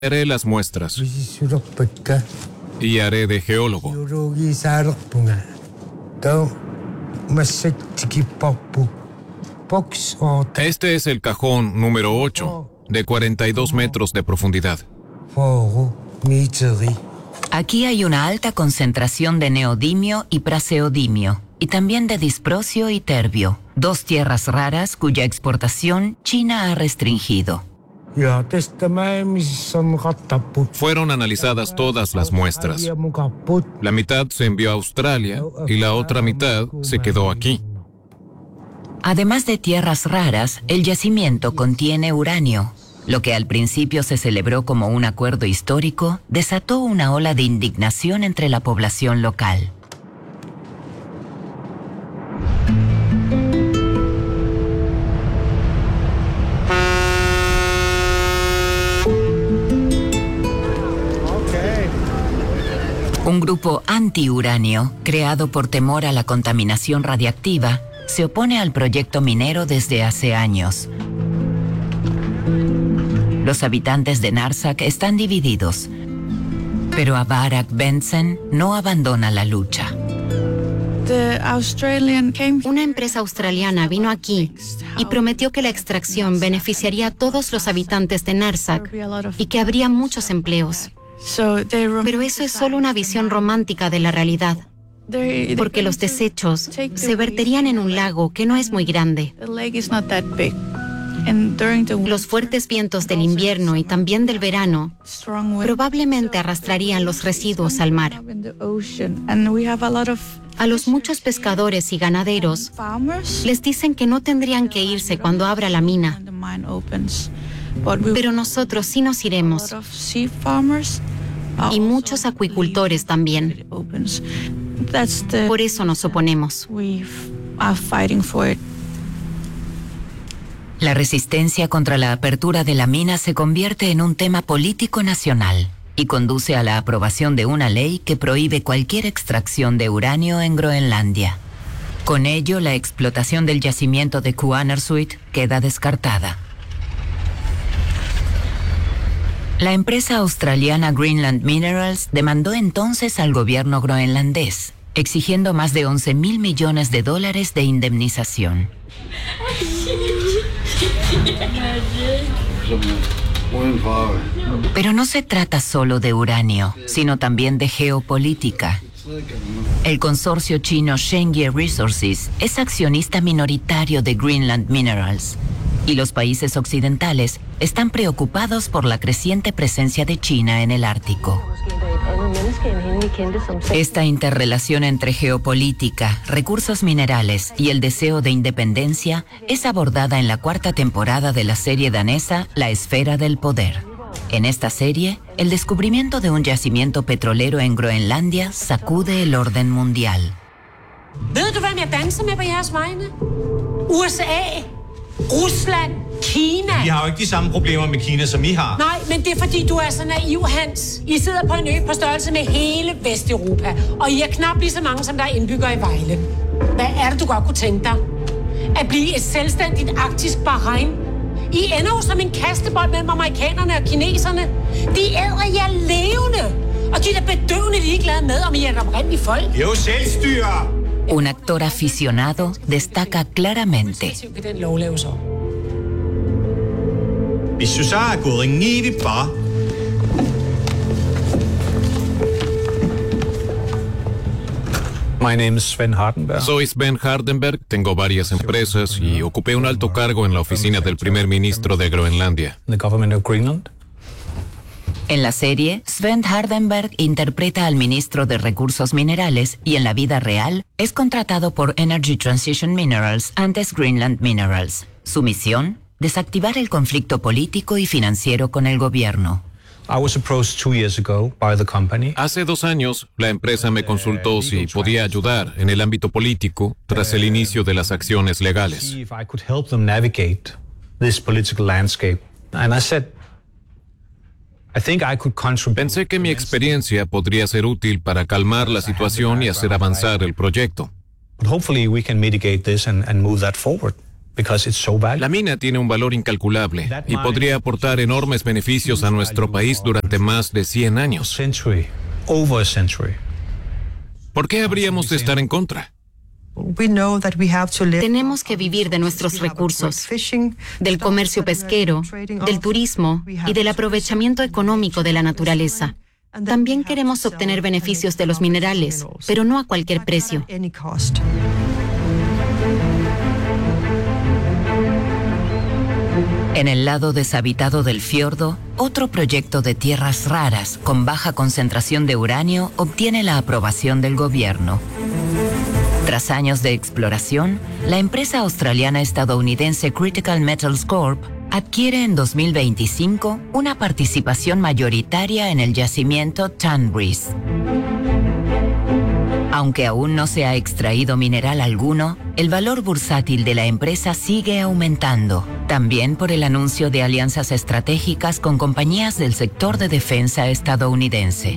Haré las muestras y haré de geólogo. Este es el cajón número 8, de 42 metros de profundidad. Aquí hay una alta concentración de neodimio y praseodimio, y también de disprosio y terbio, dos tierras raras cuya exportación China ha restringido. Fueron analizadas todas las muestras. La mitad se envió a Australia y la otra mitad se quedó aquí. Además de tierras raras, el yacimiento contiene uranio. Lo que al principio se celebró como un acuerdo histórico, desató una ola de indignación entre la población local. Un grupo anti-uranio, creado por temor a la contaminación radiactiva, se opone al proyecto minero desde hace años. Los habitantes de Narsaq están divididos, pero Abarak Benson no abandona la lucha. Una empresa australiana vino aquí y prometió que la extracción beneficiaría a todos los habitantes de Narsaq y que habría muchos empleos. Pero eso es solo una visión romántica de la realidad, porque los desechos se verterían en un lago que no es muy grande. Los fuertes vientos del invierno y también del verano probablemente arrastrarían los residuos al mar. A los muchos pescadores y ganaderos les dicen que no tendrían que irse cuando abra la mina. Pero nosotros sí nos iremos. Y muchos acuicultores también. Por eso nos oponemos. La resistencia contra la apertura de la mina se convierte en un tema político nacional y conduce a la aprobación de una ley que prohíbe cualquier extracción de uranio en Groenlandia. Con ello, la explotación del yacimiento de Kuannersuit queda descartada. La empresa australiana Greenland Minerals demandó entonces al gobierno groenlandés, exigiendo más de $11,000 millones de indemnización. Pero no se trata solo de uranio, sino también de geopolítica. El consorcio chino Shengye Resources es accionista minoritario de Greenland Minerals, y los países occidentales están preocupados por la creciente presencia de China en el Ártico. Esta interrelación entre geopolítica, recursos minerales y el deseo de independencia es abordada en la 4ª temporada de la serie danesa La Esfera del Poder. En esta serie, el descubrimiento de un yacimiento petrolero en Groenlandia sacude el orden mundial. Ved du, hvem jeg danser med på jeres vegne? USA, Rusland, Kina. Vi har jo ikke de samme problemer med Kina, som I har. Nej, men det er fordi, du er så naiv, Hans. I sidder på en ø på størrelse med hele Vesteuropa, og I er knap lige så mange, som der er indbyggere i Vejle. Hvad er det, du godt kunne tænke dig? At blive et selvstændigt arktisk Bahrain? I ender jo som en kastebold mellem amerikanerne og kineserne. De æder jer levende, og de er bedøvende ligeglade med, om I er et oprindeligt folk. Det er jo selvstyre! Un actor aficionado destaca claramente. Hvis du så er gået en evig bar. My name is Sven Hardenberg. Soy Sven Hardenberg, tengo varias empresas y ocupé un alto cargo en la oficina del primer ministro de Groenlandia. The government of Greenland. En la serie, Sven Hardenberg interpreta al ministro de Recursos Minerales y en la vida real es contratado por Energy Transition Minerals, antes Greenland Minerals. Su misión, desactivar el conflicto político y financiero con el gobierno. I was approached 2 years ago by the company. Hace 2 años, la empresa me consultó si podía ayudar en el ámbito político tras el inicio de las acciones legales. See if I could help them navigate this political landscape. And I said, I think I could contribute. Pensé que mi experiencia podría ser útil para calmar la situación y hacer avanzar el proyecto. But hopefully we can mitigate this and move that forward. because it's so valuable. La mina tiene un valor incalculable y podría aportar enormes beneficios a nuestro país durante más de 100 años. Over a century. ¿Por qué habríamos de estar en contra? Tenemos que vivir de nuestros recursos, del comercio pesquero, del turismo y del aprovechamiento económico de la naturaleza. También queremos obtener beneficios de los minerales, pero no a cualquier precio. En el lado deshabitado del fiordo, otro proyecto de tierras raras con baja concentración de uranio obtiene la aprobación del gobierno. Tras años de exploración, la empresa australiana-estadounidense Critical Metals Corp adquiere en 2025 una participación mayoritaria en el yacimiento Tanbreez. Aunque aún no se ha extraído mineral alguno, el valor bursátil de la empresa sigue aumentando, también por el anuncio de alianzas estratégicas con compañías del sector de defensa estadounidense.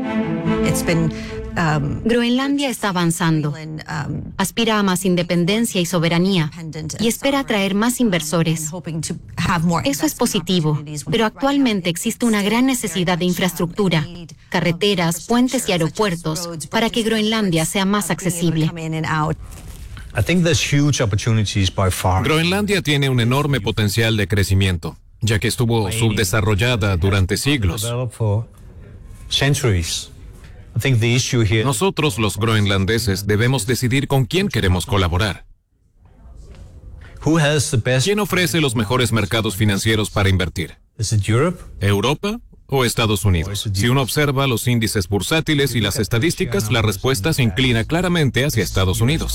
Groenlandia está avanzando, aspira a más independencia y soberanía y espera atraer más inversores. Eso es positivo, pero actualmente existe una gran necesidad de infraestructura, carreteras, puentes y aeropuertos para que Groenlandia sea más accesible. Groenlandia tiene un enorme potencial de crecimiento, ya que estuvo subdesarrollada durante siglos. Nosotros, los groenlandeses, debemos decidir con quién queremos colaborar. ¿Quién ofrece los mejores mercados financieros para invertir? ¿Europa o Estados Unidos? Si uno observa los índices bursátiles y las estadísticas, la respuesta se inclina claramente hacia Estados Unidos.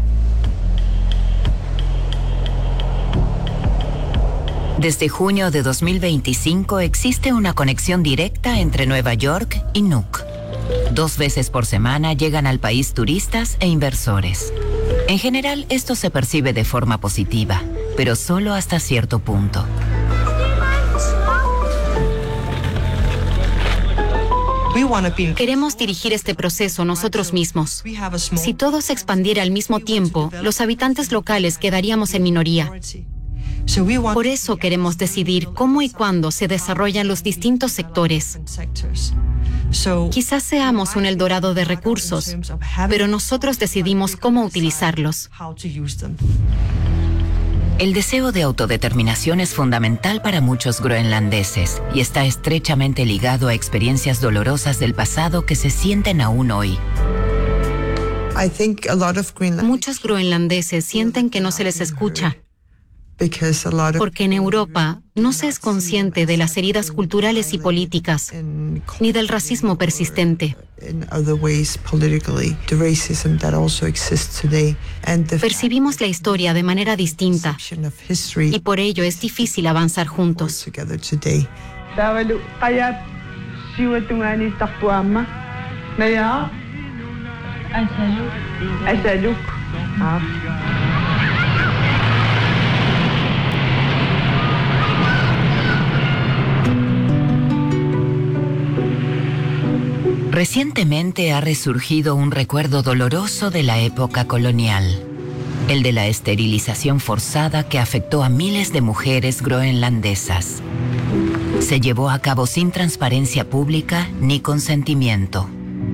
Desde junio de 2025 existe una conexión directa entre Nueva York y Nuuk. 2 veces por semana llegan al país turistas e inversores. En general, esto se percibe de forma positiva, pero solo hasta cierto punto. Queremos dirigir este proceso nosotros mismos. Si todo se expandiera al mismo tiempo, los habitantes locales quedaríamos en minoría. Por eso queremos decidir cómo y cuándo se desarrollan los distintos sectores. Quizás seamos un Eldorado de recursos, pero nosotros decidimos cómo utilizarlos. El deseo de autodeterminación es fundamental para muchos groenlandeses y está estrechamente ligado a experiencias dolorosas del pasado que se sienten aún hoy. Muchos groenlandeses sienten que no se les escucha, porque en Europa no se es consciente de las heridas culturales y políticas, ni del racismo persistente. Percibimos la historia de manera distinta y por ello es difícil avanzar juntos. Recientemente ha resurgido un recuerdo doloroso de la época colonial, el de la esterilización forzada que afectó a miles de mujeres groenlandesas. Se llevó a cabo sin transparencia pública ni consentimiento.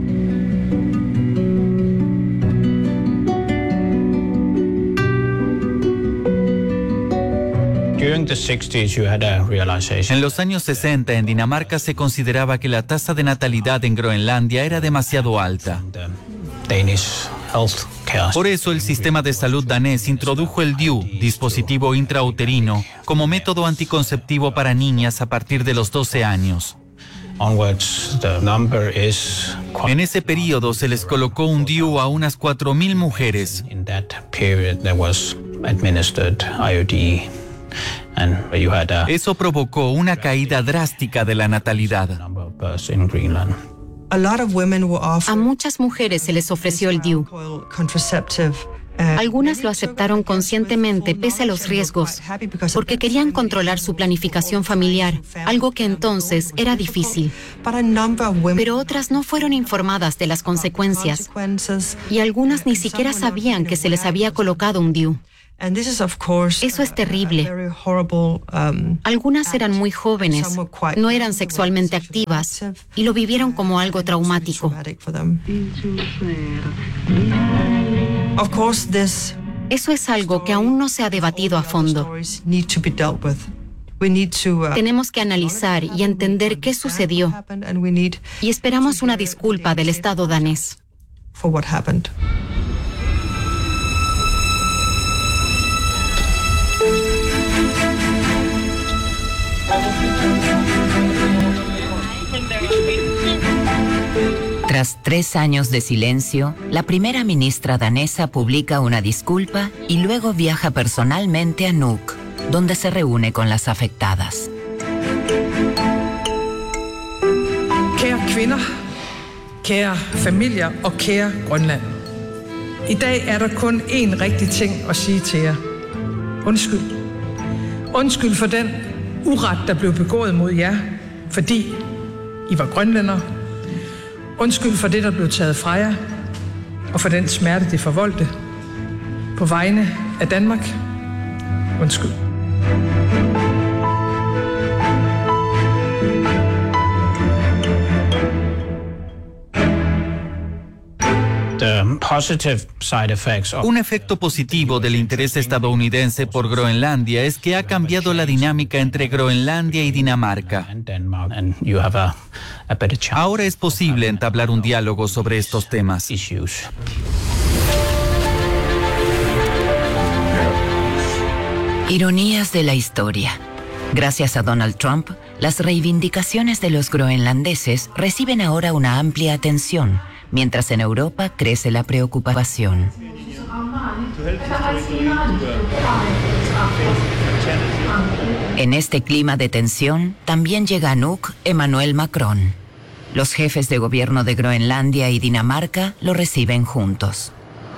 En los años 60, en Dinamarca se consideraba que la tasa de natalidad en Groenlandia era demasiado alta. Por eso el sistema de salud danés introdujo el DIU, dispositivo intrauterino, como método anticonceptivo para niñas a partir de los 12 años. En ese periodo se les colocó un DIU a unas 4.000 mujeres. Eso provocó una caída drástica de la natalidad. A muchas mujeres se les ofreció el DIU. Algunas lo aceptaron conscientemente pese a los riesgos, porque querían controlar su planificación familiar, algo que entonces era difícil. Pero otras no fueron informadas de las consecuencias, y algunas ni siquiera sabían que se les había colocado un DIU. Eso es terrible. Algunas eran muy jóvenes, no eran sexualmente activas y lo vivieron como algo traumático. Eso es algo que aún no se ha debatido a fondo. Tenemos que analizar y entender qué sucedió y esperamos una disculpa del Estado danés. Tras 3 años de silencio, la primera ministra danesa publica una disculpa y luego viaja personalmente a Nuuk, donde se reúne con las afectadas. Kære kvinder, kære familier og kære Grønland. I dag er der kun én rigtig ting at sige til jer. Undskyld. Undskyld for den uret, der blev begået mod jer, fordi I var grønlændere. Undskyld for det, der blev taget fra jer, og for den smerte, det forvoldte. På vegne af Danmark. Undskyld. Un efecto positivo del interés estadounidense por Groenlandia es que ha cambiado la dinámica entre Groenlandia y Dinamarca. Ahora es posible entablar un diálogo sobre estos temas. Ironías de la historia. Gracias a Donald Trump, las reivindicaciones de los groenlandeses reciben ahora una amplia atención, mientras en Europa crece la preocupación. En este clima de tensión, también llega a Nuuk Emmanuel Macron. Los jefes de gobierno de Groenlandia y Dinamarca lo reciben juntos.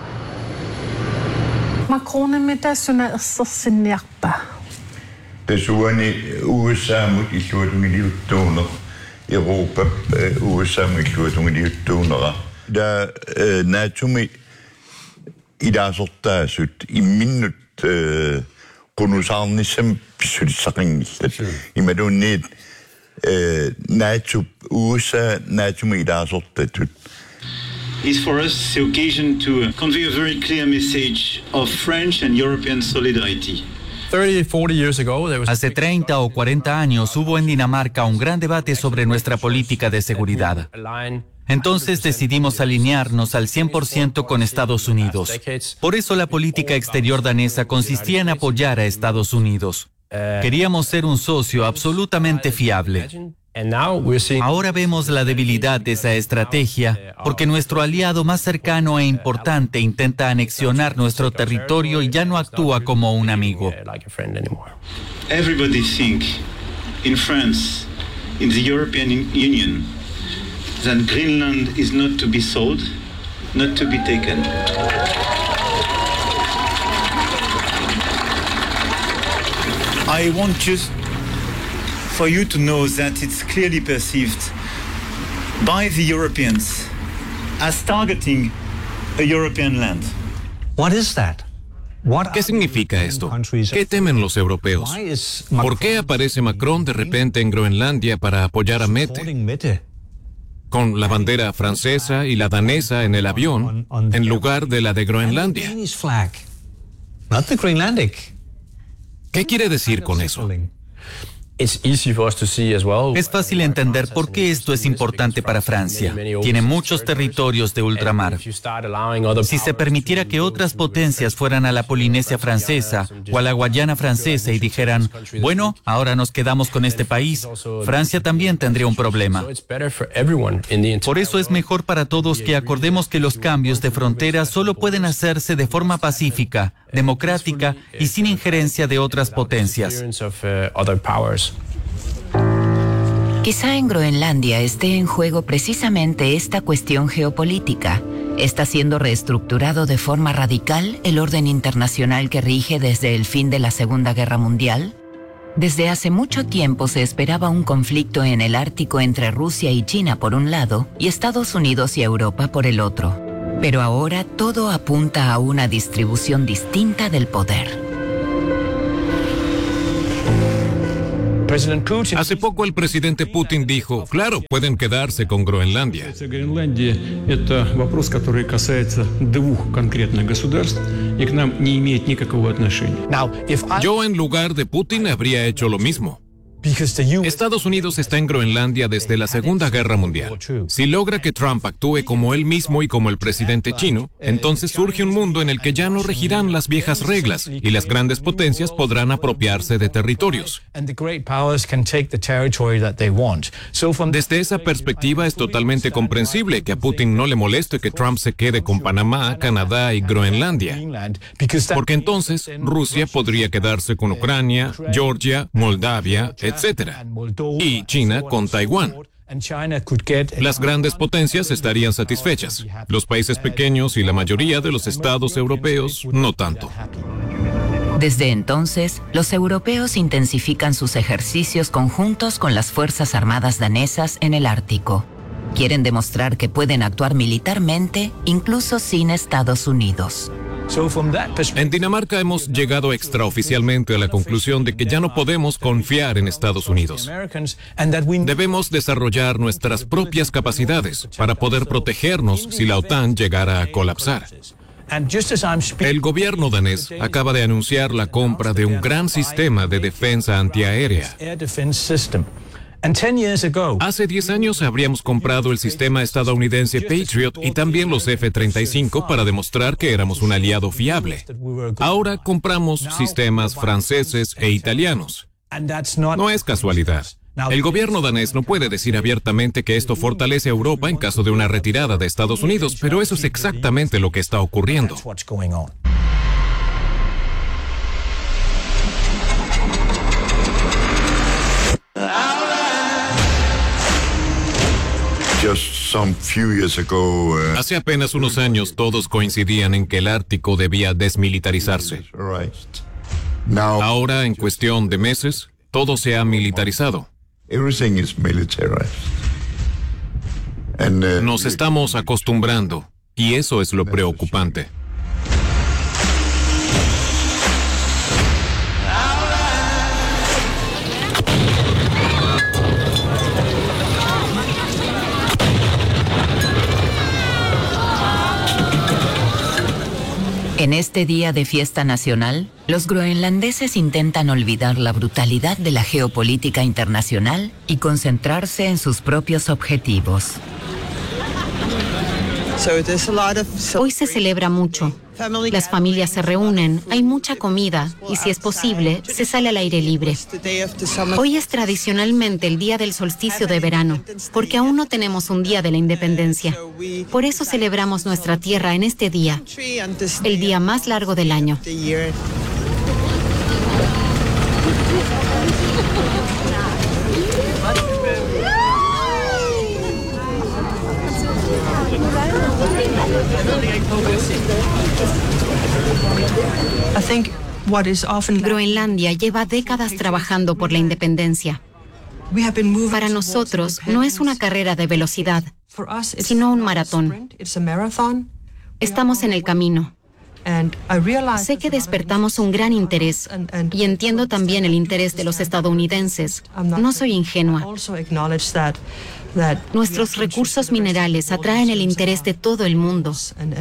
Macron er med, der så sinerpa. Desuden USA mod de slutningen i Europa, USA mod slutningen i da NATO med i der sortasut i minut konusarnisem pisulsaringillat imadunniit NATO USA NATO med der sortatut is for us the occasion to convey a very clear message of French and European solidarity. Hace 30 o 40 años hubo en Dinamarca un gran debate sobre nuestra política de seguridad. Entonces decidimos alinearnos al 100% con Estados Unidos. Por eso la política exterior danesa consistía en apoyar a Estados Unidos. Queríamos ser un socio absolutamente fiable. Ahora vemos la debilidad de esa estrategia porque nuestro aliado más cercano e importante intenta anexionar nuestro territorio y ya no actúa como un amigo. Everybody think in France, in the European Union, that Greenland is not to be sold, not to be taken. I want just for you to know that it's clearly perceived by the Europeans as targeting a European land. What is that? ¿Qué significa esto? ¿Qué temen los europeos? ¿Por qué aparece Macron de repente en Groenlandia para apoyar a Mette? Con la bandera francesa y la danesa en el avión, en lugar de la de Groenlandia. ¿Qué quiere decir con eso? Es fácil entender por qué esto es importante para Francia. Tiene muchos territorios de ultramar. Si se permitiera que otras potencias fueran a la Polinesia francesa o a la Guayana francesa y dijeran, bueno, ahora nos quedamos con este país, Francia también tendría un problema. Por eso es mejor para todos que acordemos que los cambios de frontera solo pueden hacerse de forma pacífica, democrática y sin injerencia de otras potencias. Quizá en Groenlandia esté en juego precisamente esta cuestión geopolítica. Está siendo reestructurado de forma radical el orden internacional que rige desde el fin de la Segunda Guerra Mundial. Desde hace mucho tiempo se esperaba un conflicto en el Ártico entre Rusia y China por un lado y Estados Unidos y Europa por el otro. Pero ahora todo apunta a una distribución distinta del poder. Hace poco el presidente Putin dijo, claro, pueden quedarse con Groenlandia. Yo en lugar de Putin habría hecho lo mismo. Estados Unidos está en Groenlandia desde la Segunda Guerra Mundial. Si logra que Trump actúe como él mismo y como el presidente chino, entonces surge un mundo en el que ya no regirán las viejas reglas y las grandes potencias podrán apropiarse de territorios. Desde esa perspectiva es totalmente comprensible que a Putin no le moleste que Trump se quede con Panamá, Canadá y Groenlandia, porque entonces Rusia podría quedarse con Ucrania, Georgia, Moldavia, etc. Y China con Taiwán. Las grandes potencias estarían satisfechas. Los países pequeños y la mayoría de los estados europeos no tanto. Desde entonces, los europeos intensifican sus ejercicios conjuntos con las Fuerzas Armadas danesas en el Ártico. Quieren demostrar que pueden actuar militarmente incluso sin Estados Unidos. En Dinamarca hemos llegado extraoficialmente a la conclusión de que ya no podemos confiar en Estados Unidos. Debemos desarrollar nuestras propias capacidades para poder protegernos si la OTAN llegara a colapsar. El gobierno danés acaba de anunciar la compra de un gran sistema de defensa antiaérea. Hace 10 años habríamos comprado el sistema estadounidense Patriot y también los F-35 para demostrar que éramos un aliado fiable. Ahora compramos sistemas franceses e italianos. No es casualidad. El gobierno danés no puede decir abiertamente que esto fortalece a Europa en caso de una retirada de Estados Unidos, pero eso es exactamente lo que está ocurriendo. Hace apenas unos años todos coincidían en que el Ártico debía desmilitarizarse. Ahora, en cuestión de meses, todo se ha militarizado. Nos estamos acostumbrando, y eso es lo preocupante. En este día de fiesta nacional, los groenlandeses intentan olvidar la brutalidad de la geopolítica internacional y concentrarse en sus propios objetivos. Hoy se celebra mucho. Las familias se reúnen, hay mucha comida y, si es posible, se sale al aire libre. Hoy es tradicionalmente el día del solsticio de verano, porque aún no tenemos un día de la independencia. Por eso celebramos nuestra tierra en este día, el día más largo del año. Groenlandia lleva décadas trabajando por la independencia. Para nosotros no es una carrera de velocidad, sino un maratón. Estamos en el camino. Sé que despertamos un gran interés y entiendo también el interés de los estadounidenses. No soy ingenua. Nuestros recursos minerales atraen el interés de todo el mundo.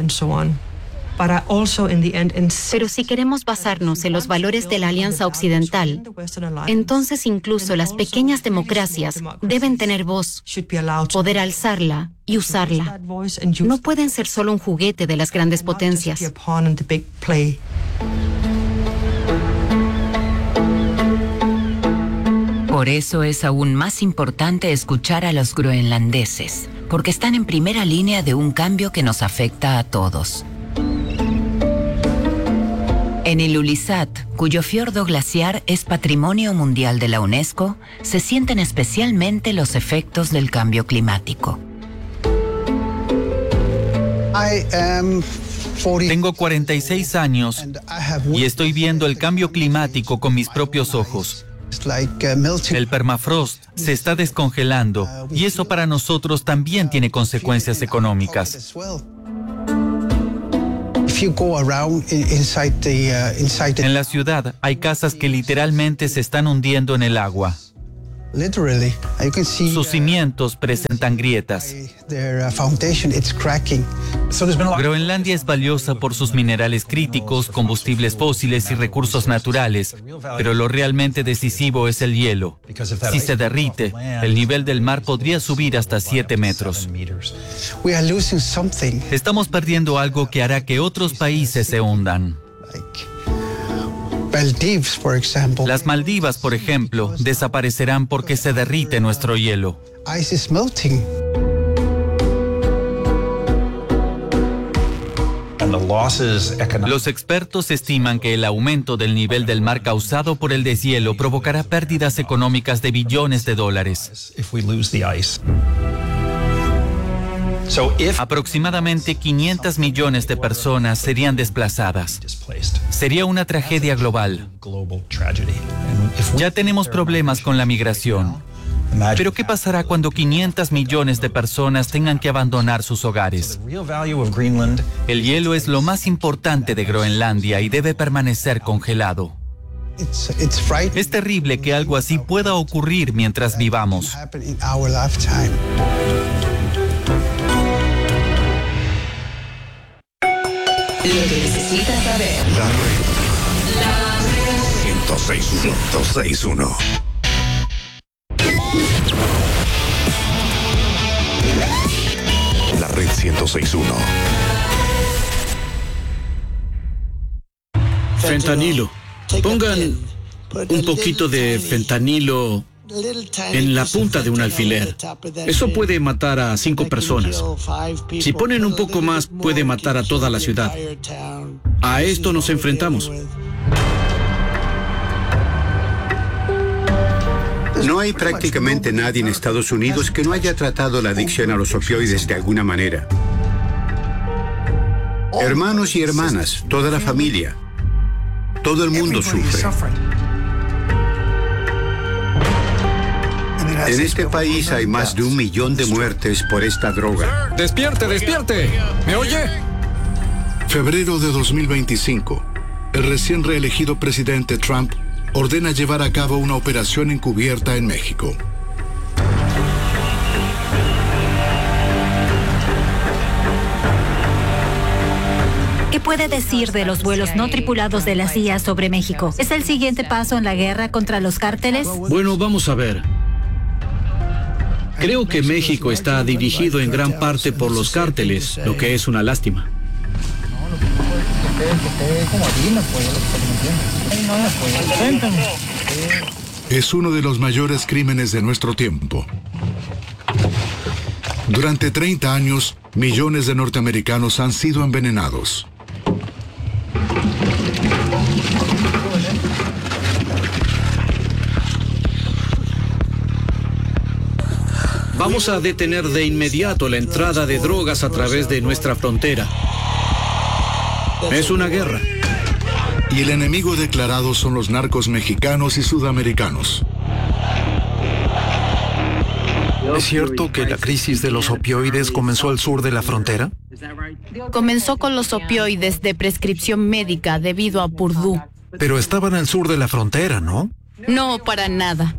Pero si queremos basarnos en los valores de la Alianza Occidental, entonces incluso las pequeñas democracias deben tener voz, poder alzarla y usarla. No pueden ser solo un juguete de las grandes potencias. Por eso es aún más importante escuchar a los groenlandeses, porque están en primera línea de un cambio que nos afecta a todos. En Ilulissat, cuyo fiordo glaciar es Patrimonio Mundial de la UNESCO, se sienten especialmente los efectos del cambio climático. Tengo 46 años y estoy viendo el cambio climático con mis propios ojos. El permafrost se está descongelando y eso para nosotros también tiene consecuencias económicas. En la ciudad hay casas que literalmente se están hundiendo en el agua. Sus cimientos presentan grietas. Groenlandia es valiosa por sus minerales críticos, combustibles fósiles y recursos naturales, pero lo realmente decisivo es el hielo. Si se derrite, el nivel del mar podría subir hasta 7 metros. Estamos perdiendo algo que hará que otros países se hundan. Las Maldivas, por ejemplo, desaparecerán porque se derrite nuestro hielo. Los expertos estiman que el aumento del nivel del mar causado por el deshielo provocará pérdidas económicas de billones de dólares. Aproximadamente 500 millones de personas serían desplazadas. Sería una tragedia global. Ya tenemos problemas con la migración. Pero ¿qué pasará cuando 500 millones de personas tengan que abandonar sus hogares? El hielo es lo más importante de Groenlandia y debe permanecer congelado. Es terrible que algo así pueda ocurrir mientras vivamos. Lo que necesitas saber. La red. 106.1. La red 106.1. Fentanilo. Pongan un poquito de fentanilo en la punta de un alfiler. Eso puede matar a 5 personas. Si ponen un poco más, puede matar a toda la ciudad. A esto nos enfrentamos. No hay prácticamente nadie en Estados Unidos que no haya tratado la adicción a los opioides de alguna manera. Hermanos y hermanas, toda la familia, todo el mundo sufre. En este país hay más de 1 millón de muertes por esta droga. ¡Despierte, despierte! ¿Me oye? Febrero de 2025. El recién reelegido presidente Trump ordena llevar a cabo una operación encubierta en México. ¿Qué puede decir de los vuelos no tripulados de la CIA sobre México? ¿Es el siguiente paso en la guerra contra los cárteles? Bueno, vamos a ver. Creo que México está dirigido en gran parte por los cárteles, lo que es una lástima. Es uno de los mayores crímenes de nuestro tiempo. Durante 30 años, millones de norteamericanos han sido envenenados. Vamos a detener de inmediato la entrada de drogas a través de nuestra frontera. Es una guerra. Y el enemigo declarado son los narcos mexicanos y sudamericanos. ¿Es cierto que la crisis de los opioides comenzó al sur de la frontera? Comenzó con los opioides de prescripción médica debido a Purdue. Pero estaban al sur de la frontera, ¿no? No, para nada.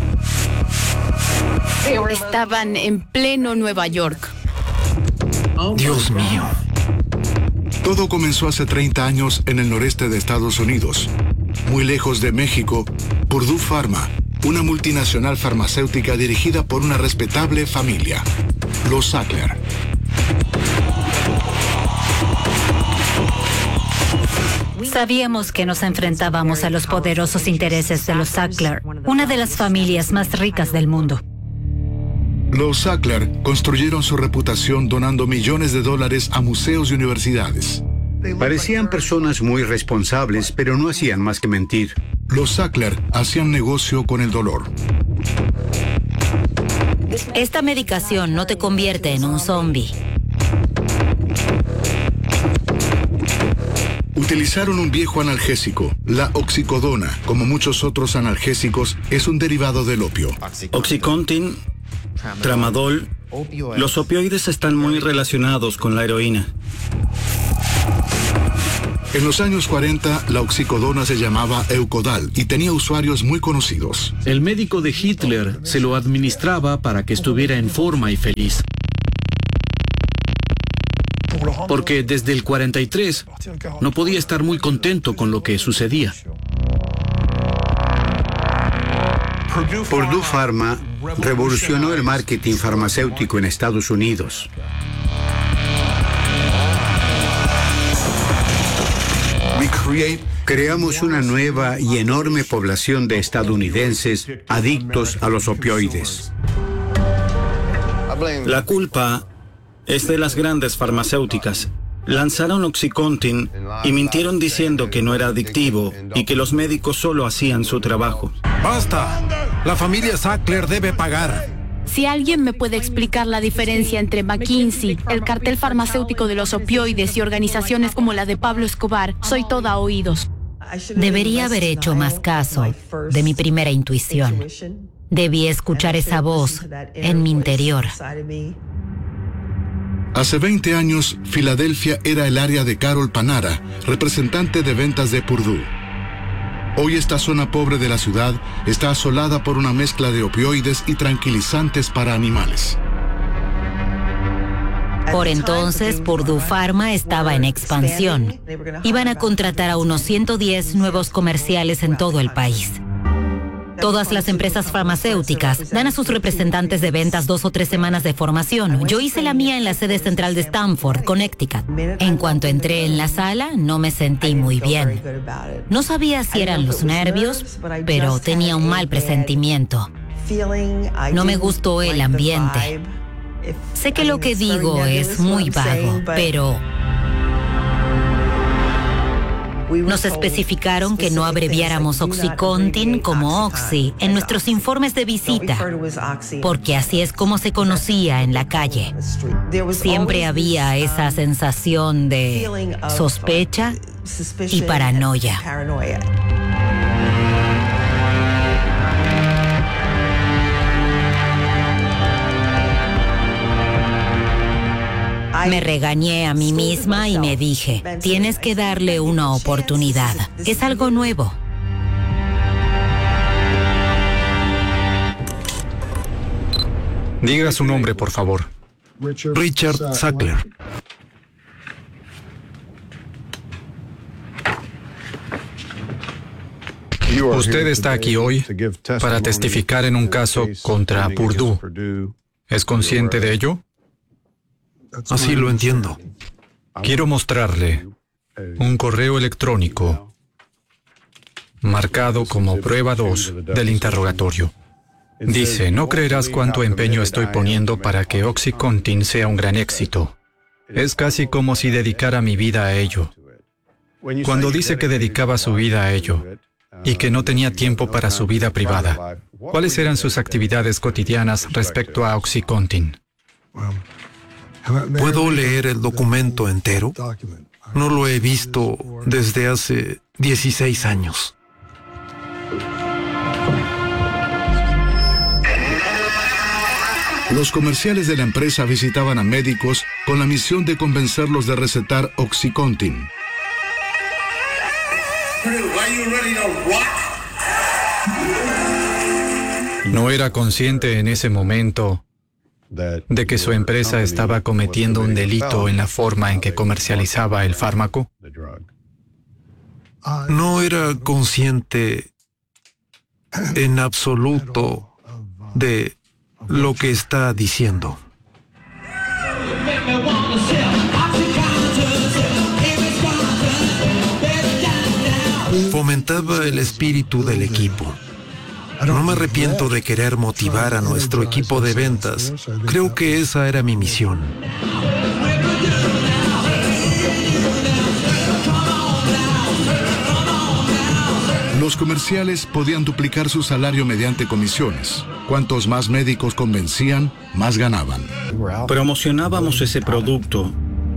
Estaban en pleno Nueva York. Dios mío. Todo comenzó hace 30 años en el noreste de Estados Unidos. Muy lejos de México, Purdue Pharma, una multinacional farmacéutica dirigida por una respetable familia, los Sackler. Sabíamos que nos enfrentábamos a los poderosos intereses de los Sackler, una de las familias más ricas del mundo. Los Sackler construyeron su reputación donando millones de dólares a museos y universidades. Parecían personas muy responsables, pero no hacían más que mentir. Los Sackler hacían negocio con el dolor. Esta medicación no te convierte en un zombie. Utilizaron un viejo analgésico, la oxicodona. Como muchos otros analgésicos, es un derivado del opio. Oxycontin, tramadol. Los opioides están muy relacionados con la heroína. En los años 40, la oxicodona se llamaba Eukodal y tenía usuarios muy conocidos. El médico de Hitler se lo administraba para que estuviera en forma y feliz. Porque desde el 43 no podía estar muy contento con lo que sucedía. Purdue Pharma revolucionó el marketing farmacéutico en Estados Unidos. Creamos una nueva y enorme población de estadounidenses adictos a los opioides. La culpa es de las grandes farmacéuticas. Lanzaron Oxycontin y mintieron diciendo que no era adictivo y que los médicos solo hacían su trabajo. ¡Basta! La familia Sackler debe pagar. Si alguien me puede explicar la diferencia entre McKinsey, el cartel farmacéutico de los opioides y organizaciones como la de Pablo Escobar, soy toda oídos. Debería haber hecho más caso de mi primera intuición. Debí escuchar esa voz en mi interior. Hace 20 años, Filadelfia era el área de Carol Panara, representante de ventas de Purdue. Hoy esta zona pobre de la ciudad está asolada por una mezcla de opioides y tranquilizantes para animales. Por entonces, Purdue Pharma estaba en expansión. Iban a contratar a unos 110 nuevos comerciales en todo el país. Todas las empresas farmacéuticas dan a sus representantes de ventas 2 o 3 semanas de formación. Yo hice la mía en la sede central de Stamford, Connecticut. En cuanto entré en la sala, no me sentí muy bien. No sabía si eran los nervios, pero tenía un mal presentimiento. No me gustó el ambiente. Sé que lo que digo es muy vago, pero nos especificaron que no abreviáramos Oxycontin como Oxy en nuestros informes de visita, porque así es como se conocía en la calle. Siempre había esa sensación de sospecha y paranoia. Me regañé a mí misma y me dije, tienes que darle una oportunidad. Es algo nuevo. Diga su nombre, por favor. Richard Sackler. Usted está aquí hoy para testificar en un caso contra Purdue. ¿Es consciente de ello? Así lo entiendo. Quiero mostrarle un correo electrónico marcado como prueba 2 del interrogatorio. Dice, no creerás cuánto empeño estoy poniendo para que Oxycontin sea un gran éxito. Es casi como si dedicara mi vida a ello. Cuando dice que dedicaba su vida a ello y que no tenía tiempo para su vida privada, ¿cuáles eran sus actividades cotidianas respecto a Oxycontin? ¿Puedo leer el documento entero? No lo he visto desde hace 16 años. Los comerciales de la empresa visitaban a médicos con la misión de convencerlos de recetar Oxycontin. ¿No era consciente en ese momento de que su empresa estaba cometiendo un delito en la forma en que comercializaba el fármaco? No era consciente en absoluto de lo que está diciendo. Fomentaba el espíritu del equipo. No me arrepiento de querer motivar a nuestro equipo de ventas. Creo que esa era mi misión. Los comerciales podían duplicar su salario mediante comisiones. Cuantos más médicos convencían, más ganaban. Promocionábamos ese producto.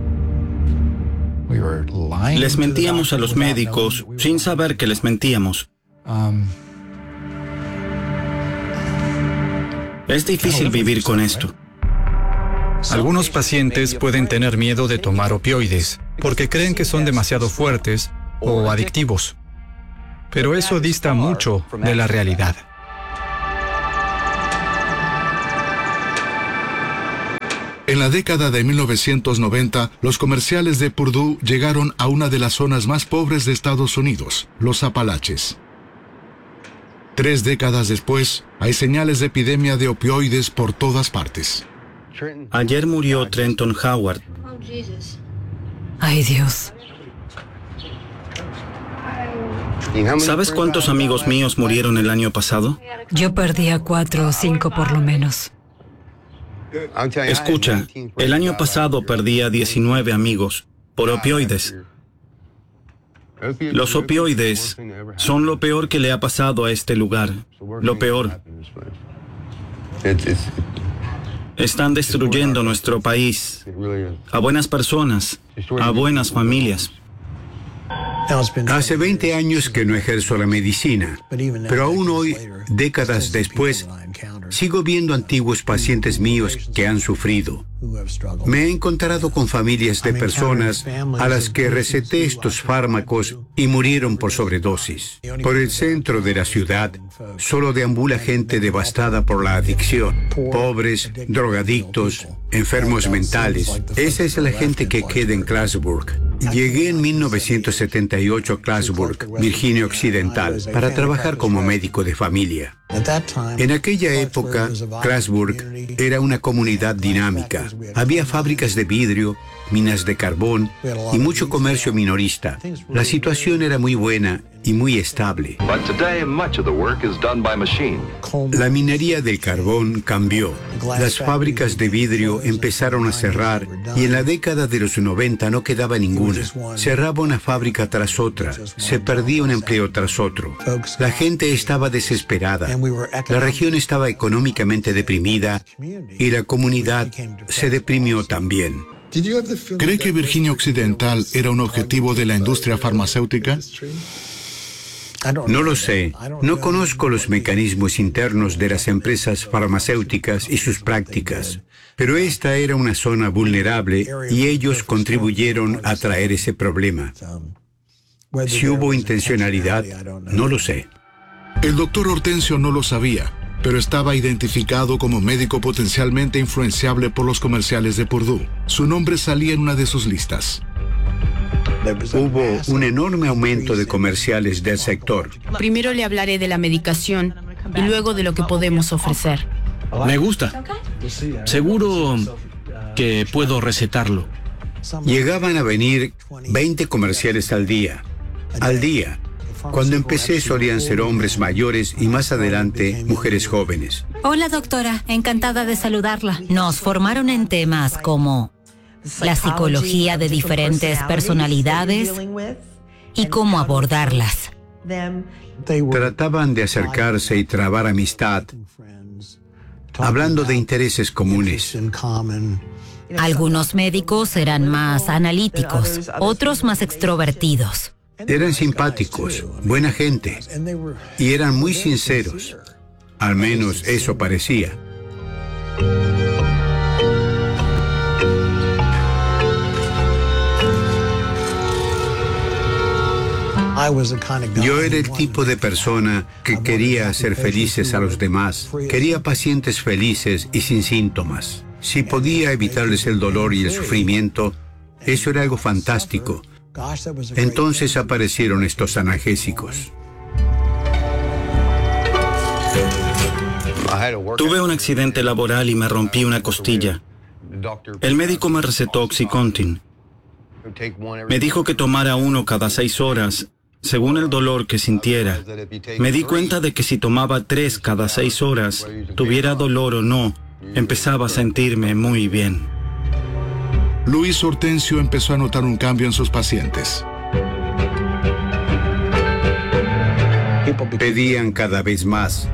Les mentíamos a los médicos sin saber que les mentíamos. Es difícil vivir con esto. Algunos pacientes pueden tener miedo de tomar opioides porque creen que son demasiado fuertes o adictivos. Pero eso dista mucho de la realidad. En la década de 1990, los comerciales de Purdue llegaron a una de las zonas más pobres de Estados Unidos, los Apalaches. 3 décadas después, hay señales de epidemia de opioides por todas partes. Ayer murió Trenton Howard. Ay, Dios. ¿Sabes cuántos amigos míos murieron el año pasado? Yo perdí a 4 o 5 por lo menos. Escucha, el año pasado perdí a 19 amigos por opioides. Los opioides son lo peor que le ha pasado a este lugar. Lo peor. Están destruyendo nuestro país, a buenas personas, a buenas familias. Hace 20 años que no ejerzo la medicina, pero aún hoy, décadas después, sigo viendo antiguos pacientes míos que han sufrido. Me he encontrado con familias de personas a las que receté estos fármacos y murieron por sobredosis. Por el centro de la ciudad solo deambula gente devastada por la adicción. Pobres, drogadictos, enfermos mentales. Esa es la gente que queda en Clarksburg. Llegué en 1978 a Clarksburg, Virginia Occidental, para trabajar como médico de familia. En aquella época, Clarksburg era una comunidad dinámica. Había fábricas de vidrio, minas de carbón y mucho comercio minorista. La situación era muy buena y muy estable. La minería del carbón cambió. Las fábricas de vidrio empezaron a cerrar y en la década de los 90 no quedaba ninguna. Cerraba una fábrica tras otra, se perdía un empleo tras otro. La gente estaba desesperada. La región estaba económicamente deprimida y la comunidad se deprimió también. ¿Cree que Virginia Occidental era un objetivo de la industria farmacéutica? No lo sé. No conozco los mecanismos internos de las empresas farmacéuticas y sus prácticas. Pero esta era una zona vulnerable y ellos contribuyeron a traer ese problema. Si hubo intencionalidad, no lo sé. El doctor Hortensio no lo sabía, pero estaba identificado como médico potencialmente influenciable por los comerciales de Purdue. Su nombre salía en una de sus listas. Hubo un enorme aumento de comerciales del sector. Primero le hablaré de la medicación y luego de lo que podemos ofrecer. Me gusta. Seguro que puedo recetarlo. Llegaban a venir 20 comerciales al día. Al día. Cuando empecé solían ser hombres mayores y más adelante mujeres jóvenes. Hola, doctora. Encantada de saludarla. Nos formaron en temas como la psicología de diferentes personalidades y cómo abordarlas. Trataban de acercarse y trabar amistad, hablando de intereses comunes. Algunos médicos eran más analíticos, otros más extrovertidos. Eran simpáticos, buena gente, y eran muy sinceros. Al menos eso parecía. Yo era el tipo de persona que quería hacer felices a los demás. Quería pacientes felices y sin síntomas. Si podía evitarles el dolor y el sufrimiento, eso era algo fantástico. Entonces aparecieron estos analgésicos. Tuve un accidente laboral y me rompí una costilla. El médico me recetó Oxycontin. Me dijo que tomara uno cada 6 horas, según el dolor que sintiera. Me di cuenta de que si tomaba 3 cada 6 horas, tuviera dolor o no, empezaba a sentirme muy bien. Luis Hortensio empezó a notar un cambio en sus pacientes. Pedían cada vez más.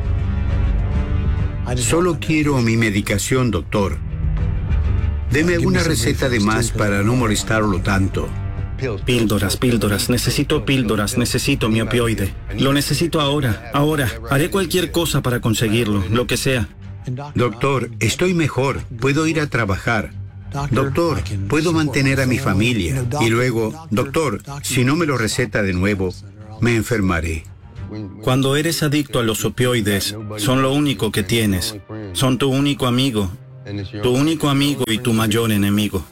Solo quiero mi medicación, doctor. Deme una receta de más para no molestarlo tanto. Píldoras, necesito píldoras, necesito mi opioide. Lo necesito ahora. Haré cualquier cosa para conseguirlo, lo que sea. Doctor, estoy mejor, puedo ir a trabajar. Doctor, puedo mantener a mi familia. Y luego, doctor, si no me lo receta de nuevo, me enfermaré. Cuando eres adicto a los opioides, son lo único que tienes. Son tu único amigo y tu mayor enemigo.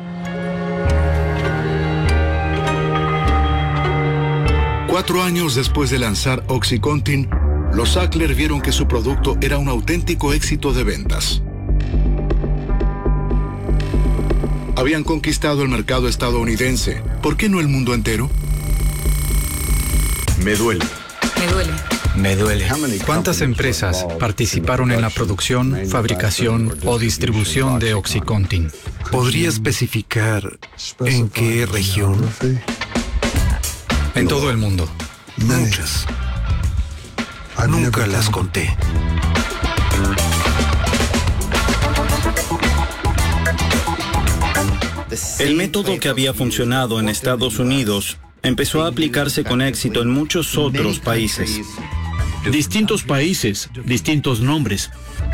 Cuatro años después de lanzar OxyContin, los Sackler vieron que su producto era un auténtico éxito de ventas. Habían conquistado el mercado estadounidense. ¿Por qué no el mundo entero? Me duele. Me duele. ¿Cuántas empresas participaron en la producción, fabricación o distribución de OxyContin? ¿Podría especificar en qué región? En todo el mundo. Muchas. Nunca las conté. El método que había funcionado en Estados Unidos empezó a aplicarse con éxito en muchos otros países. Distintos países, distintos nombres.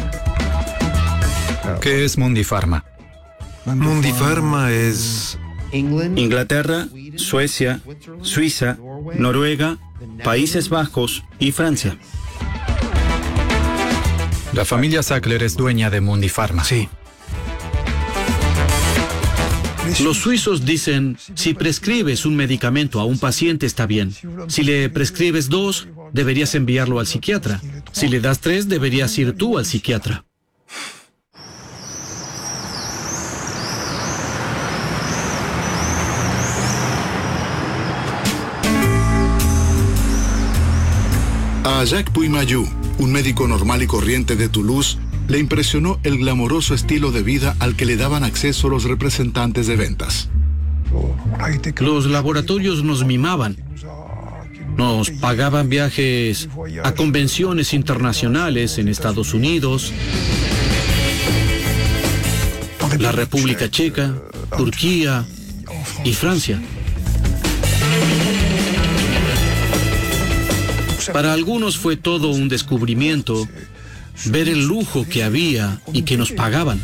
¿Qué es Mundipharma? Mundipharma es... Inglaterra, Suecia, Suiza, Noruega, Países Bajos y Francia. La familia Sackler es dueña de Mundipharma. Sí. Los suizos dicen, si prescribes un medicamento a un paciente está bien. Si le prescribes 2, deberías enviarlo al psiquiatra. Si le das 3, deberías ir tú al psiquiatra. A Jacques Puymayou, un médico normal y corriente de Toulouse, le impresionó el glamoroso estilo de vida al que le daban acceso los representantes de ventas. Los laboratorios nos mimaban. Nos pagaban viajes a convenciones internacionales en Estados Unidos, la República Checa, Turquía y Francia. Para algunos fue todo un descubrimiento ver el lujo que había y que nos pagaban.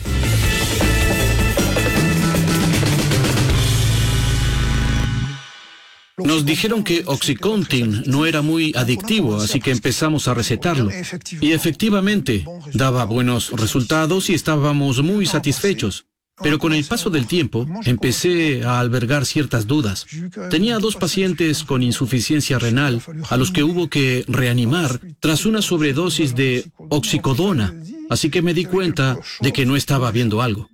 Nos dijeron que OxyContin no era muy adictivo, así que empezamos a recetarlo. Y efectivamente, daba buenos resultados y estábamos muy satisfechos. Pero con el paso del tiempo, empecé a albergar ciertas dudas. Tenía 2 pacientes con insuficiencia renal a los que hubo que reanimar tras una sobredosis de oxicodona, así que me di cuenta de que no estaba viendo algo.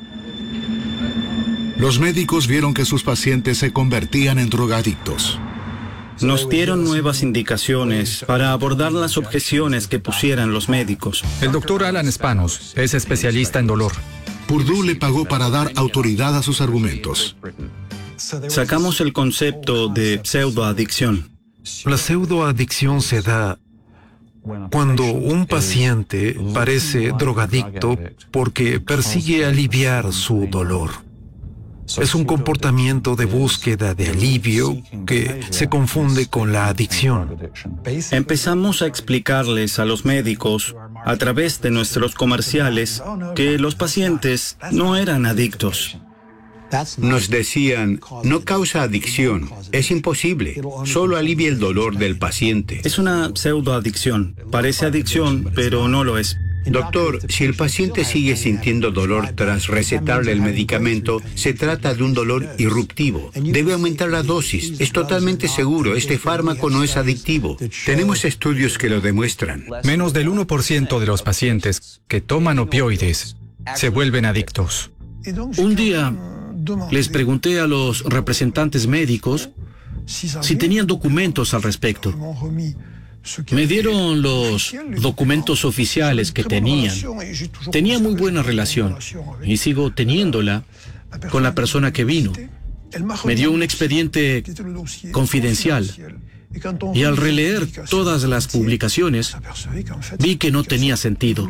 Los médicos vieron que sus pacientes se convertían en drogadictos. Nos dieron nuevas indicaciones para abordar las objeciones que pusieran los médicos. El doctor Alan Spanos es especialista en dolor. Purdue le pagó para dar autoridad a sus argumentos. Sacamos el concepto de pseudoadicción. La pseudoadicción se da cuando un paciente parece drogadicto porque persigue aliviar su dolor. Es un comportamiento de búsqueda de alivio que se confunde con la adicción. Empezamos a explicarles a los médicos, a través de nuestros comerciales, que los pacientes no eran adictos. Nos decían, no causa adicción, es imposible, solo alivia el dolor del paciente. Es una pseudoadicción, parece adicción, pero no lo es. Doctor, si el paciente sigue sintiendo dolor tras recetarle el medicamento, se trata de un dolor irruptivo. Debe aumentar la dosis. Es totalmente seguro, este fármaco no es adictivo. Tenemos estudios que lo demuestran. Menos del 1% de los pacientes que toman opioides se vuelven adictos. Un día les pregunté a los representantes médicos si tenían documentos al respecto. Me dieron los documentos oficiales que tenían. Tenía muy buena relación y sigo teniéndola con la persona que vino. Me dio un expediente confidencial y al releer todas las publicaciones vi que no tenía sentido.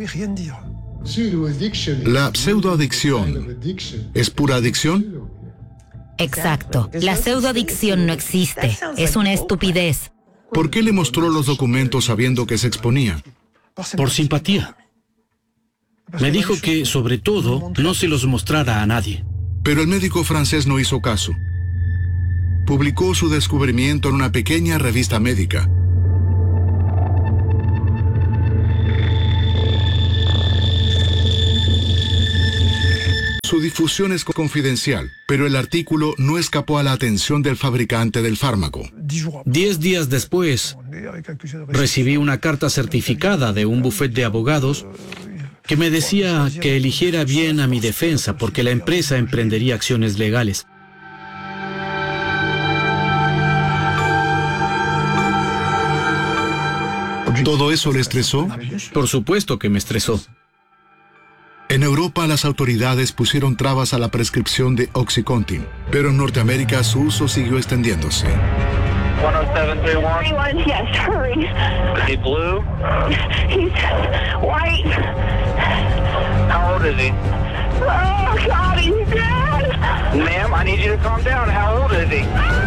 ¿La pseudoadicción es pura adicción? Exacto. La pseudoadicción no existe. Es una estupidez. ¿Por qué le mostró los documentos sabiendo que se exponía? Por simpatía. Me dijo que, sobre todo, no se los mostrara a nadie. Pero el médico francés no hizo caso. Publicó su descubrimiento en una pequeña revista médica. Su difusión es confidencial, pero el artículo no escapó a la atención del fabricante del fármaco. 10 días después, recibí una carta certificada de un bufete de abogados que me decía que eligiera bien a mi defensa porque la empresa emprendería acciones legales. ¿Todo eso le estresó? Por supuesto que me estresó. En Europa las autoridades pusieron trabas a la prescripción de OxyContin, pero en Norteamérica su uso siguió extendiéndose. 10731. Yes, hurry. Is he blue? He's white. How old is he? Oh, God, he's dead. Ma'am, I need you to calm down. How old is he?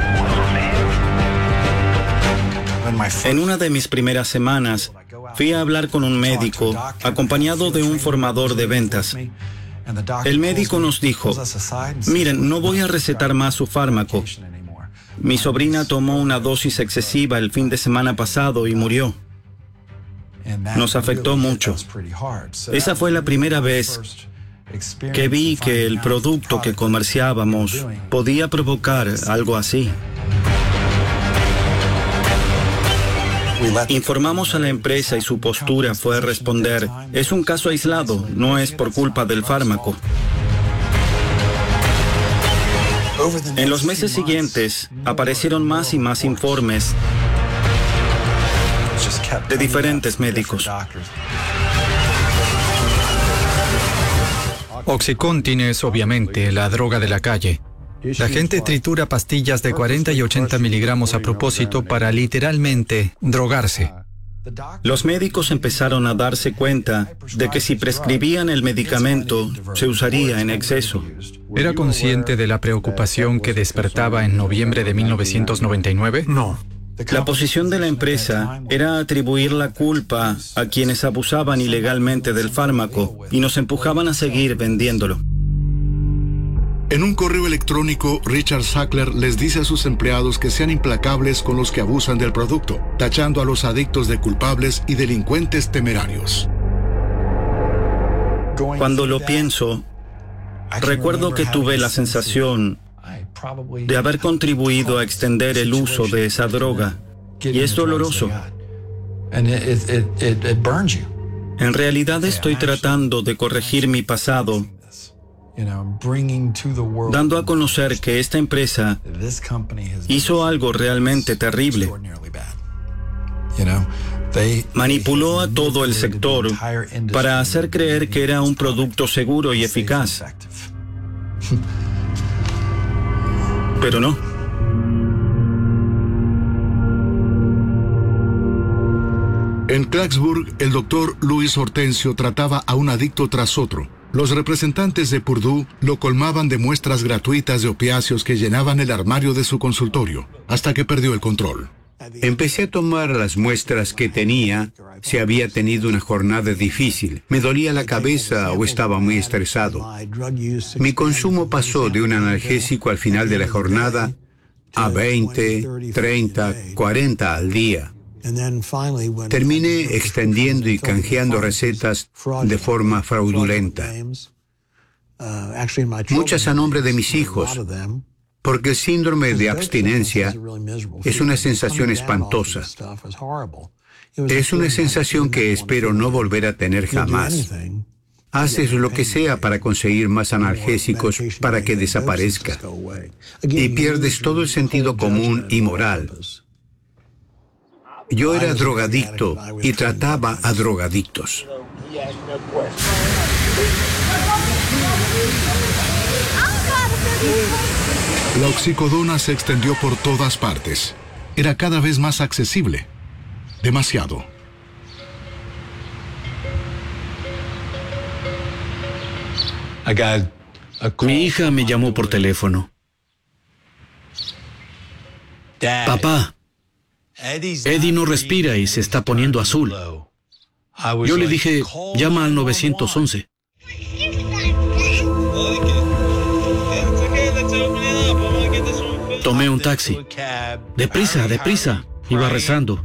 En una de mis primeras semanas, fui a hablar con un médico, acompañado de un formador de ventas. El médico nos dijo, miren, no voy a recetar más su fármaco. Mi sobrina tomó una dosis excesiva el fin de semana pasado y murió. Nos afectó mucho. Esa fue la primera vez que vi que el producto que comerciábamos podía provocar algo así. Informamos a la empresa y su postura fue responder, es un caso aislado, no es por culpa del fármaco. En los meses siguientes, aparecieron más y más informes de diferentes médicos. OxyContin es obviamente la droga de la calle. La gente tritura pastillas de 40 y 80 miligramos a propósito para literalmente drogarse. Los médicos empezaron a darse cuenta de que si prescribían el medicamento, se usaría en exceso. ¿Era consciente de la preocupación que despertaba en noviembre de 1999? No. La posición de la empresa era atribuir la culpa a quienes abusaban ilegalmente del fármaco y nos empujaban a seguir vendiéndolo. En un correo electrónico, Richard Sackler les dice a sus empleados que sean implacables con los que abusan del producto, tachando a los adictos de culpables y delincuentes temerarios. Cuando lo pienso, recuerdo que tuve la sensación de haber contribuido a extender el uso de esa droga, y es doloroso. En realidad estoy tratando de corregir mi pasado, dando a conocer que esta empresa hizo algo realmente terrible. Manipuló a todo el sector para hacer creer que era un producto seguro y eficaz. Pero no. En Clarksburg, el doctor Luis Hortensio trataba a un adicto tras otro. Los representantes de Purdue lo colmaban de muestras gratuitas de opiáceos que llenaban el armario de su consultorio, hasta que perdió el control. Empecé a tomar las muestras que tenía si había tenido una jornada difícil, me dolía la cabeza o estaba muy estresado. Mi consumo pasó de un analgésico al final de la jornada a 20, 30, 40 al día. Terminé extendiendo y canjeando recetas de forma fraudulenta. Muchas a nombre de mis hijos, porque el síndrome de abstinencia es una sensación espantosa. Es una sensación que espero no volver a tener jamás. Haces lo que sea para conseguir más analgésicos para que desaparezca. Y pierdes todo el sentido común y moral. Yo era drogadicto y trataba a drogadictos. La oxicodona se extendió por todas partes. Era cada vez más accesible. Demasiado. Mi hija me llamó por teléfono. Papá, Eddie no respira y se está poniendo azul. Yo le dije, llama al 911. Tomé un taxi. Deprisa, deprisa. Iba rezando.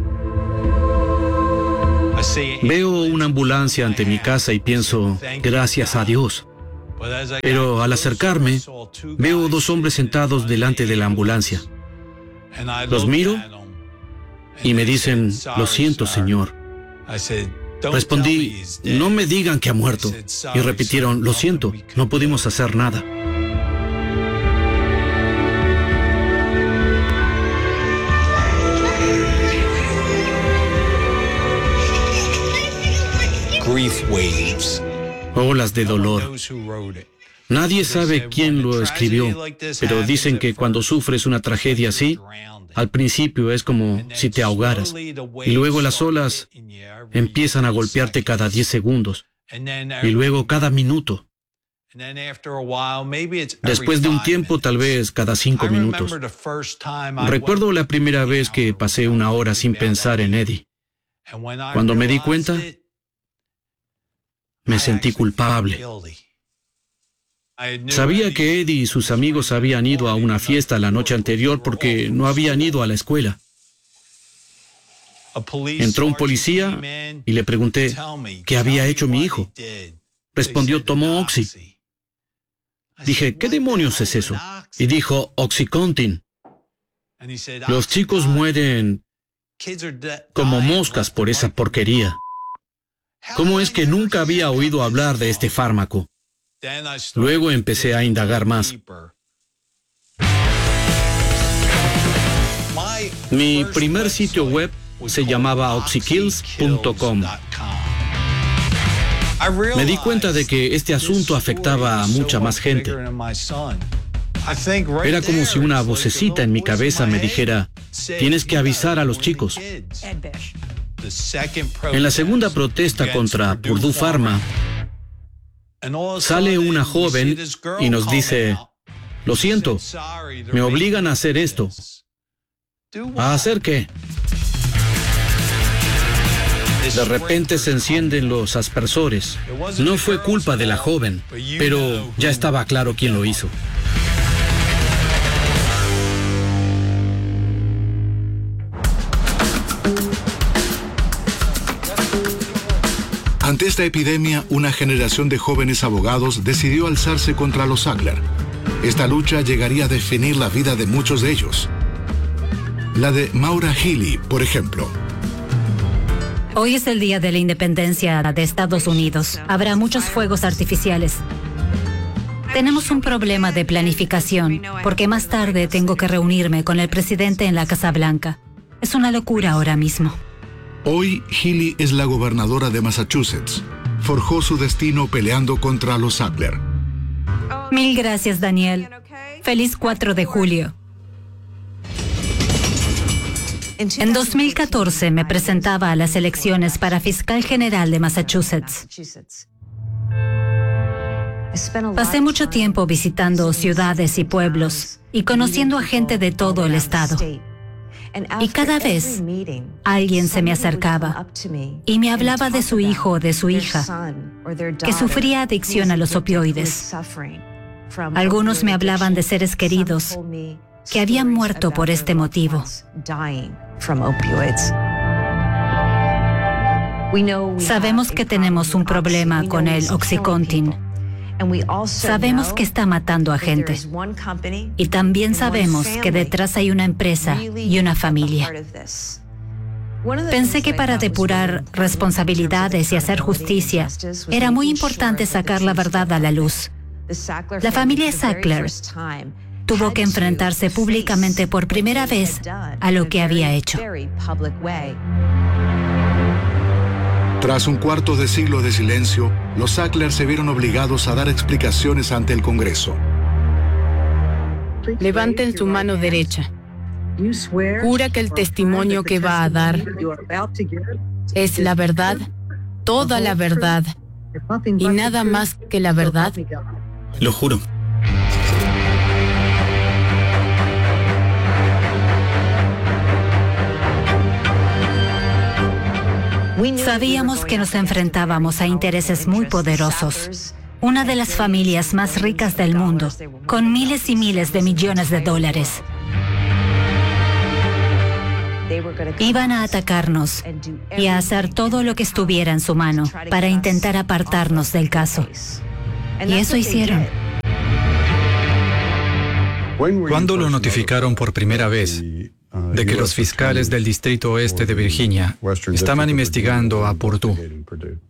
Veo una ambulancia ante mi casa y pienso, gracias a Dios. Pero al acercarme, veo 2 hombres sentados delante de la ambulancia. Los miro y me dicen, lo siento, señor. Respondí, no me digan que ha muerto. Y repitieron, lo siento, no pudimos hacer nada. Olas de dolor. Nadie sabe quién lo escribió, pero dicen que cuando sufres una tragedia así, al principio es como si te ahogaras, y luego las olas empiezan a golpearte cada 10 segundos, y luego cada minuto. Después de un tiempo, tal vez cada 5 minutos. Recuerdo la primera vez que pasé 1 hora sin pensar en Eddie. Cuando me di cuenta, me sentí culpable. Sabía que Eddie y sus amigos habían ido a una fiesta la noche anterior porque no habían ido a la escuela. Entró un policía y le pregunté qué había hecho mi hijo. Respondió, tomó Oxy. Dije, ¿qué demonios es eso? Y dijo, Oxycontin. Los chicos mueren como moscas por esa porquería. ¿Cómo es que nunca había oído hablar de este fármaco? Luego empecé a indagar más. Mi primer sitio web se llamaba oxykills.com. Me di cuenta de que este asunto afectaba a mucha más gente. Era como si una vocecita en mi cabeza me dijera, tienes que avisar a los chicos. En la segunda protesta contra Purdue Pharma, sale una joven y nos dice, lo siento, me obligan a hacer esto. ¿A hacer qué? De repente se encienden los aspersores. No fue culpa de la joven, pero ya estaba claro quién lo hizo. Ante esta epidemia, una generación de jóvenes abogados decidió alzarse contra los Sackler. Esta lucha llegaría a definir la vida de muchos de ellos. La de Maura Healey, por ejemplo. Hoy es el día de la independencia de Estados Unidos. Habrá muchos fuegos artificiales. Tenemos un problema de planificación, porque más tarde tengo que reunirme con el presidente en la Casa Blanca. Es una locura ahora mismo. Hoy, Healey es la gobernadora de Massachusetts. Forjó su destino peleando contra los Sackler. Mil gracias, Daniel. Feliz 4 de julio. En 2014 me presentaba a las elecciones para fiscal general de Massachusetts. Pasé mucho tiempo visitando ciudades y pueblos y conociendo a gente de todo el estado. Y cada vez alguien se me acercaba y me hablaba de su hijo o de su hija que sufría adicción a los opioides. Algunos me hablaban de seres queridos que habían muerto por este motivo. Sabemos que tenemos un problema con el Oxycontin. Sabemos que está matando a gente. Y también sabemos que detrás hay una empresa y una familia. Pensé que para depurar responsabilidades y hacer justicia, era muy importante sacar la verdad a la luz. La familia Sackler tuvo que enfrentarse públicamente por primera vez a lo que había hecho. Tras un cuarto de siglo de silencio, los Sackler se vieron obligados a dar explicaciones ante el Congreso. Levanten su mano derecha. ¿Jura que el testimonio que va a dar es la verdad, toda la verdad y nada más que la verdad? Lo juro. Sabíamos que nos enfrentábamos a intereses muy poderosos. Una de las familias más ricas del mundo, con miles y miles de millones de dólares. Iban a atacarnos y a hacer todo lo que estuviera en su mano para intentar apartarnos del caso. Y eso hicieron. ¿Cuándo lo notificaron por primera vez de que los fiscales del Distrito Oeste de Virginia estaban investigando a Purdue?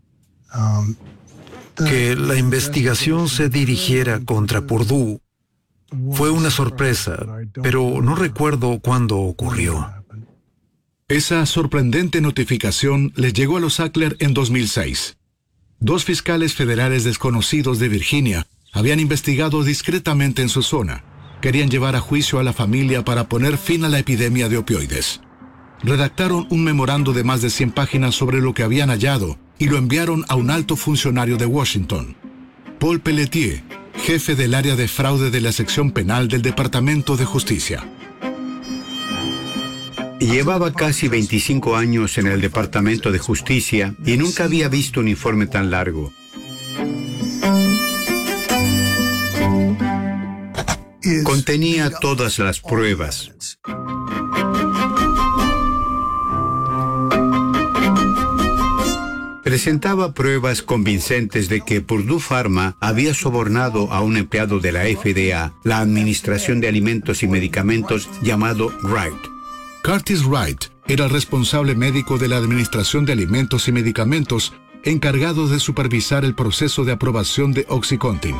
Que la investigación se dirigiera contra Purdue fue una sorpresa, pero no recuerdo cuándo ocurrió. Esa sorprendente notificación les llegó a los Sackler en 2006. 2 fiscales federales desconocidos de Virginia habían investigado discretamente en su zona. Querían llevar a juicio a la familia para poner fin a la epidemia de opioides. Redactaron un memorando de más de 100 páginas sobre lo que habían hallado y lo enviaron a un alto funcionario de Washington, Paul Pelletier, jefe del área de fraude de la sección penal del Departamento de Justicia. Llevaba casi 25 años en el Departamento de Justicia y nunca había visto un informe tan largo. Contenía todas las pruebas. Presentaba pruebas convincentes de que Purdue Pharma había sobornado a un empleado de la FDA, la Administración de Alimentos y Medicamentos, llamado Wright. Curtis Wright era el responsable médico de la Administración de Alimentos y Medicamentos, encargado de supervisar el proceso de aprobación de OxyContin.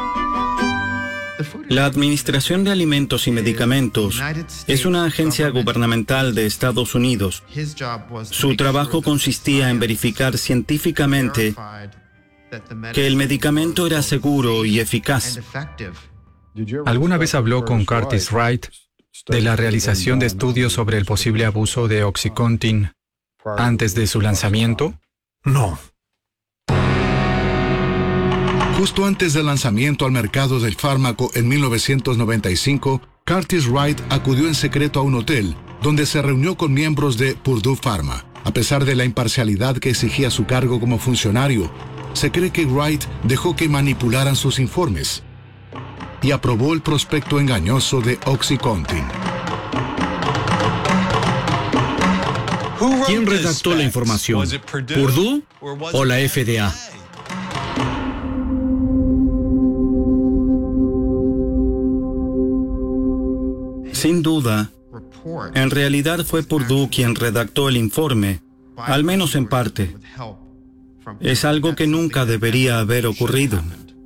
La Administración de Alimentos y Medicamentos es una agencia gubernamental de Estados Unidos. Su trabajo consistía en verificar científicamente que el medicamento era seguro y eficaz. ¿Alguna vez habló con Curtis Wright de la realización de estudios sobre el posible abuso de OxyContin antes de su lanzamiento? No. Justo antes del lanzamiento al mercado del fármaco en 1995, Curtis Wright acudió en secreto a un hotel donde se reunió con miembros de Purdue Pharma. A pesar de la imparcialidad que exigía su cargo como funcionario, se cree que Wright dejó que manipularan sus informes y aprobó el prospecto engañoso de OxyContin. ¿Quién redactó la información? ¿Purdue o la FDA? Sin duda, en realidad fue Purdue quien redactó el informe, al menos en parte. Es algo que nunca debería haber ocurrido.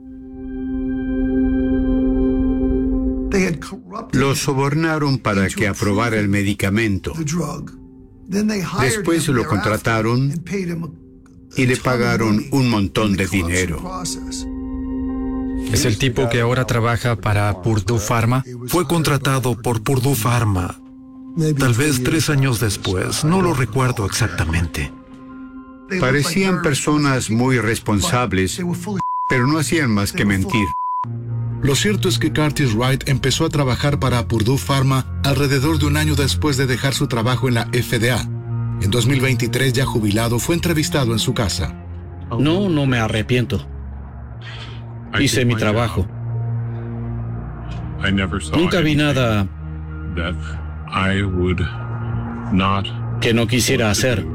Lo sobornaron para que aprobara el medicamento. Después lo contrataron y le pagaron un montón de dinero. ¿Es el tipo que ahora trabaja para Purdue Pharma? Fue contratado por Purdue Pharma. Tal vez 3 años después, no lo recuerdo exactamente. Parecían personas muy responsables, pero no hacían más que mentir. Lo cierto es que Curtis Wright empezó a trabajar para Purdue Pharma alrededor de un año después de dejar su trabajo en la FDA. En 2023, ya jubilado, fue entrevistado en su casa. No me arrepiento. Hice mi trabajo. Nunca vi nada que no quisiera hacer.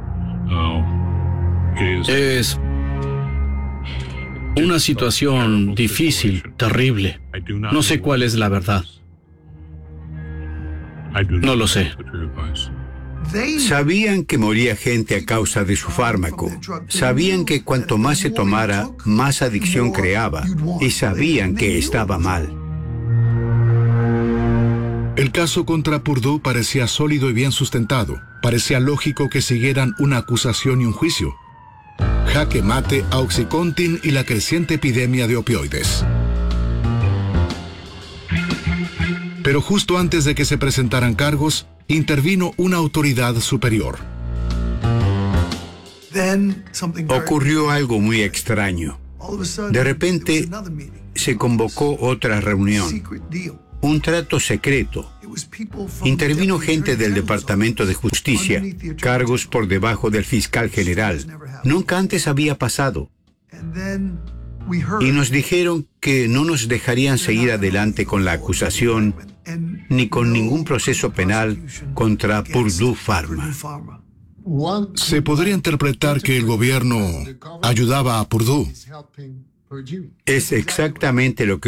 Es una situación difícil, terrible. No sé cuál es la verdad. No lo sé. Sabían que moría gente a causa de su fármaco. Sabían que cuanto más se tomara, más adicción creaba. Y sabían que estaba mal. El caso contra Purdue parecía sólido y bien sustentado. Parecía lógico que siguieran una acusación y un juicio. Jaque mate a OxyContin y la creciente epidemia de opioides. Pero justo antes de que se presentaran cargos, intervino una autoridad superior. Ocurrió algo muy extraño. De repente, se convocó otra reunión. Un trato secreto. Intervino gente del Departamento de Justicia, cargos por debajo del fiscal general. Nunca antes había pasado. Y nos dijeron que no nos dejarían seguir adelante con la acusación ni con ningún proceso penal contra Purdue Pharma. Se podría interpretar que el gobierno ayudaba a Purdue. Es exactamente lo que